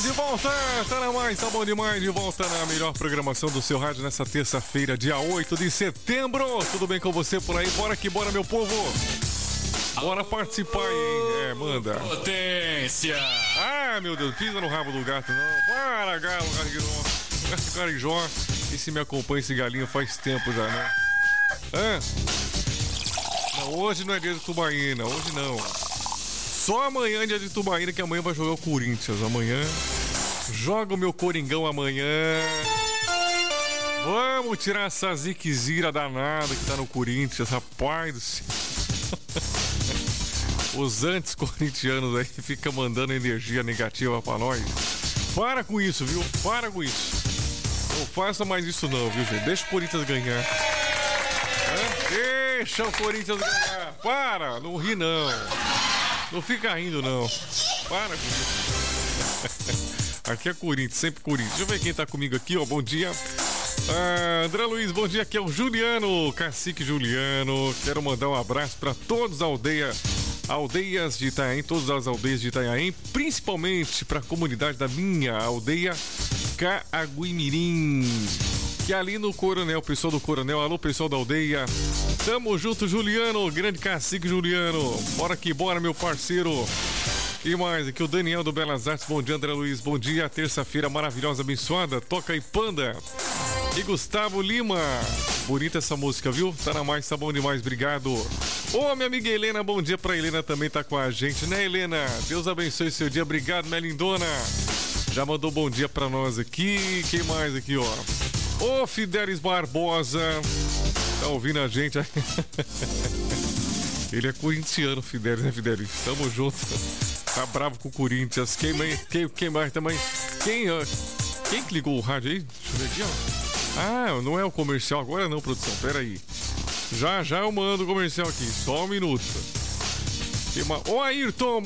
De volta, tá na mais, tá bom demais. De volta na melhor programação do seu rádio nessa terça-feira, dia 8 de setembro. Tudo bem com você por aí? Bora que bora, meu povo. Bora participar, hein? Manda. Potência. Ah, meu Deus, pisa no rabo do gato, não. Para, galo, carijó. Esse me acompanha, esse galinho, faz tempo já, né? Não, hoje não é dia de Tubaína, hoje não. Só amanhã é dia de Tubaína, que amanhã vai jogar o Corinthians. Amanhã joga o meu Coringão amanhã. Vamos tirar essa ziquezira danada que tá no Corinthians, rapaz do céu. Os antes-corintianos aí ficam mandando energia negativa pra nós. Para com isso, viu? Para com isso. Não faça mais isso não, viu, gente? Deixa o Corinthians ganhar. Deixa o Corinthians ganhar. Para, não ri não. Não fica rindo, não. Para com isso. Aqui é Corinthians, sempre Corinthians. Deixa eu ver quem tá comigo aqui, ó. Bom dia. André Luiz, bom dia. Aqui é o Juliano, Cacique Juliano. Quero mandar um abraço pra todas as aldeias de Itanhaém, todas as aldeias de Itanhaém, principalmente pra comunidade da minha aldeia, Caguimirim. Que é ali no Coronel, pessoal do Coronel. Alô, pessoal da aldeia. Tamo junto, Juliano, grande Cacique Juliano. Bora que bora, meu parceiro. E mais, aqui o Daniel do Belas Artes. Bom dia, André Luiz. Bom dia, terça-feira maravilhosa, abençoada. Toca aí, Panda. E Gustavo Lima. Bonita essa música, viu? Tá na mais, tá bom demais, obrigado. Ô, minha amiga Helena, bom dia pra Helena, também tá com a gente, né, Helena? Deus abençoe seu dia, obrigado, minha lindona. Já mandou bom dia pra nós aqui. Quem mais aqui, ó? Ô, Fidelis Barbosa. Tá ouvindo a gente aí? Ele é corintiano, Fidelis, né, Fidelis? Tamo junto. Tá bravo com o Corinthians. Quem mais também? Quem que ligou o rádio aí? Deixa eu ver aqui, ó. Ah, não é o comercial agora não, produção. Pera aí. Já eu mando o comercial aqui. Só um minuto. Ô, Ayrton.